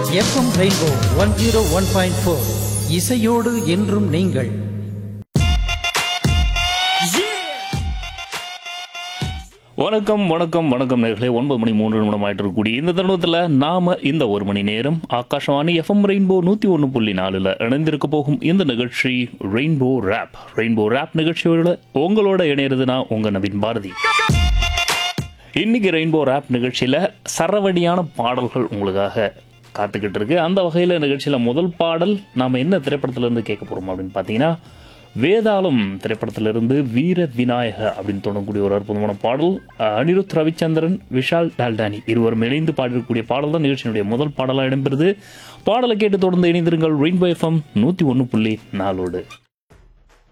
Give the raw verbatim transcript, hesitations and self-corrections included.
FM rainbow one zero one point four இசையோடு என்றும் நீங்கள். வணக்கம் வணக்கம் வணக்கம் நேர்களே. ஒன்பது மணி மூன்று நிமிடம் ஆயிட்டு இருக்கக்கூடிய இந்த தருணத்தில் நாம இந்த ஒரு மணி நேரம் ஆகாஷவாணி எஃப்எம் ரெயின்போ நூற்றி ஒன்று புள்ளி நாலில் இணைந்திருக்க போகும் இந்த நிகழ்ச்சி ரெயின்போ ரேப். ரெயின்போ ரேப் நிகழ்ச்சியோட உங்களோட இணையிறது நான் உங்க நவீன் பாரதி. இன்னைக்கு ரெயின்போ ரேப் நிகழ்ச்சியில் சரவடியான பாடல்கள் உங்களுக்காக காத்துக்கிட்டு இருக்கு. அந்த வகையில் நிகழ்ச்சியில் முதல் பாடல் நாம் என்ன திரைப்படத்திலிருந்து கேட்க போகிறோம் அப்படின்னு பார்த்தீங்கன்னா, வேதாளம் திரைப்படத்திலிருந்து வீர விநாயக அப்படின்னு தொடங்கக்கூடிய ஒரு அற்புதமான பாடல். அனிருத் ரவிச்சந்திரன், விஷால் டால்டானி இருவரும் இணைந்து பாடிருக்கக்கூடிய பாடல் தான் நிகழ்ச்சியினுடைய முதல் பாடலாக இடம்பெறுது. பாடலை கேட்டு தொடர்ந்து இணைந்திருங்கள் ரெயின்போ எஃப்எம் நூற்றி ஒன்று புள்ளி நாலோடு.